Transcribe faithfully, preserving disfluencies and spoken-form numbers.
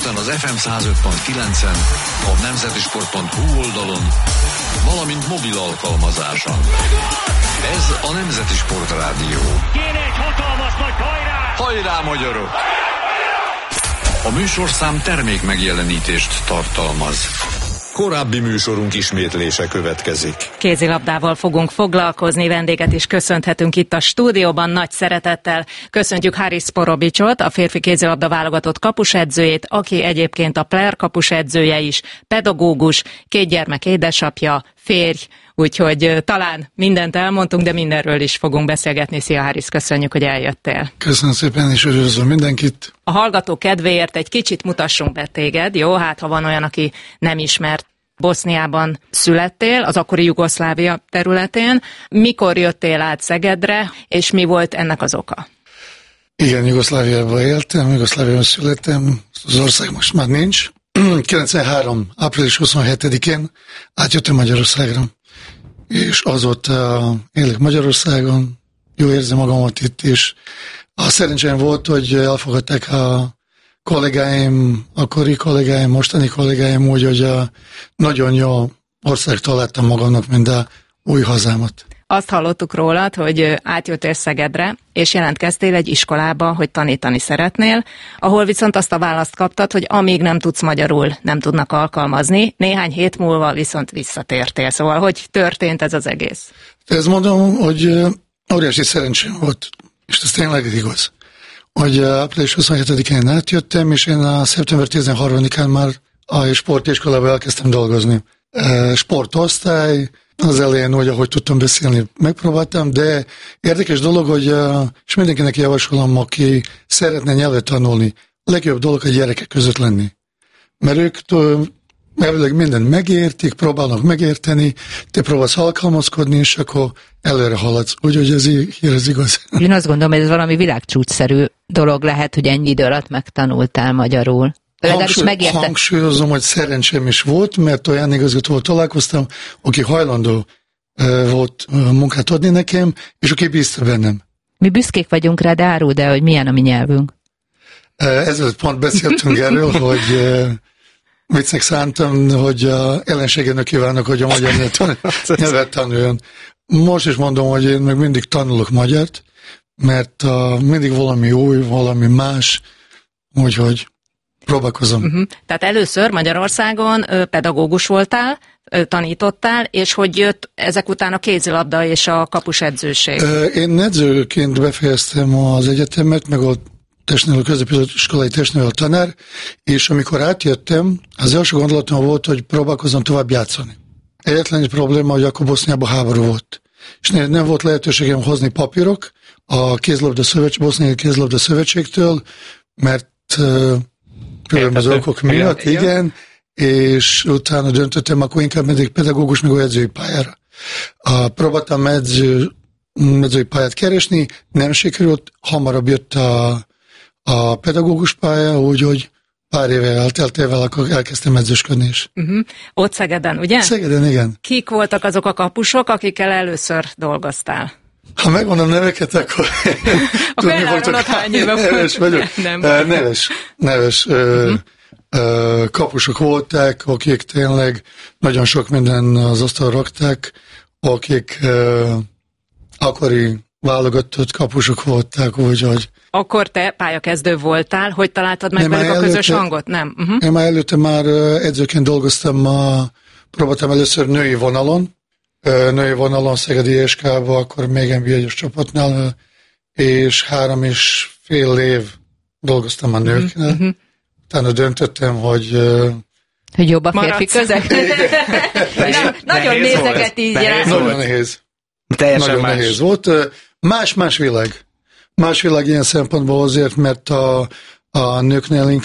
Budapesten az ef em száz öt pont kilencen, a nemzetisport pont hu oldalon, valamint mobil alkalmazáson. Ez a Nemzeti Sport Rádió. Kéne egy hatalmas nagy hajrá! Hajrá, magyarok! A műsorszám termék megjelenítést tartalmaz. Korábbi műsorunk ismétlése következik. Kézilabdával fogunk foglalkozni, vendéget is köszönhetünk itt a stúdióban nagy szeretettel. Köszöntjük Haris Porobicsot, a férfi kézilabda válogatott kapusedzőjét, aki egyébként a Player kapusedzője is, pedagógus, két gyermek édesapja, férj, úgyhogy talán mindent elmondtunk, de mindenről is fogunk beszélgetni. Szia Haris, köszönjük, hogy eljöttél. Köszönöm szépen, és üdvözlöm mindenkit. A hallgató kedvéért egy kicsit mutassunk be téged, jó? Hát, ha van olyan, aki nem ismert. Boszniában születtél, az akkori Jugoszlávia területén. Mikor jöttél át Szegedre, és mi volt ennek az oka? Igen, Jugoszláviában éltem, Jugoszláviában születtem, az ország most már nincs. kilencvenhárom április huszonhetedikén átjöttem Magyarországra, és azóta élek Magyarországon, jól érzem magamat itt, és a szerencsém volt, hogy elfogadták a kollégáim, akkori kollégáim, mostani kollégáim úgy, hogy a nagyon jó ország találtam magamnak, mint a új hazámat. Azt hallottuk rólad, hogy átjöttél Szegedre, és jelentkeztél egy iskolába, hogy tanítani szeretnél, ahol viszont azt a választ kaptad, hogy amíg nem tudsz magyarul, nem tudnak alkalmazni, néhány hét múlva viszont visszatértél. Szóval, hogy történt ez az egész? Ez mondom, hogy óriási szerencsém volt, és ez tényleg igaz, hogy április huszonhetedikén átjöttem, és én a szeptember tizenharmadikán már a sportiskolában elkezdtem dolgozni. Sportosztály, az elején úgy, ahogy tudtam beszélni, megpróbáltam, de érdekes dolog, hogy és mindenkinek javasolom, aki szeretne nyelvet tanulni, a legjobb dolog a gyerekek között lenni. Mert ők elvileg mindent megértik, próbálnak megérteni, te próbálsz alkalmazkodni, és akkor előre haladsz. Úgyhogy ez, ez igaz. Én azt gondolom, hogy ez valami világcsúcsszerű dolog lehet, hogy ennyi idő alatt megtanultál magyarul. Hangsúly, hangsúlyozom, hogy szerencsém is volt, mert olyan igazgatóval találkoztam, aki hajlandó uh, volt uh, munkát adni nekem, és aki bízta bennem. Mi büszkék vagyunk rá, de áruld el, hogy milyen a mi nyelvünk. Uh, ezzel pont beszéltünk erről, hogy uh, viccnek szántam, hogy a ellenségenek kívánok, hogy a magyar nyelvet tanuljon. Most is mondom, hogy én meg mindig tanulok magyart, mert uh, mindig valami új, valami más, úgyhogy próbálkozom. Uh-huh. Tehát először Magyarországon ö, pedagógus voltál, ö, tanítottál, és hogy jött ezek után a kézilabda és a kapusedzőség? Én edzőként befejeztem az egyetemet, meg a testnevelő, középiskolai testnevelő tanár, és amikor átjöttem, az első gondolatom volt, hogy próbálkozom tovább játszani. Egyetlen egy probléma, hogy akkor Boszniában háború volt. És nem volt lehetőségem hozni papírok a kézilabda szövetség, Boszniai Kézilabda Szövetségtől, mert különböző okok miatt, igen, igen, és utána döntöttem, akkor inkább megyek pedagógus, meg edzői pályára. A, próbáltam edző, edzői pályát keresni, nem sikerült, hamarabb jött a, a pedagógus pálya, úgyhogy pár éve elteltével, akkor elkezdtem edzősködni is. Uh-huh. Ott Szegeden, ugye? Szegeden, igen. Kik voltak azok a kapusok, akikkel először dolgoztál? Ha megmondom neveket, akkor tudni fogtok, hány éve neves vagyok. Nem, nem. Neves, neves uh-huh. uh, kapusok voltak, akik tényleg nagyon sok minden az asztalra rakták, akik uh, akkori válogatott kapusok voltak, úgyhogy... Akkor te pályakezdő voltál, hogy találtad meg velük a előtte, közös hangot? Nem? Uh-huh. Én már előtte már edzőként dolgoztam, a, próbáltam először női vonalon, női vonalon Szegedi é es ká-ba, akkor még en bé egyes csapatnál, és három és fél év dolgoztam a nőknél. Uh-huh. Utána döntöttem, hogy... Hogy jobb a férfi közeg? Nagyon nézeket így rá. Nagyon nehéz. Teljesen Nagyon más. nehéz volt. Más-más világ. Más világ ilyen szempontból azért, mert a, a nőknél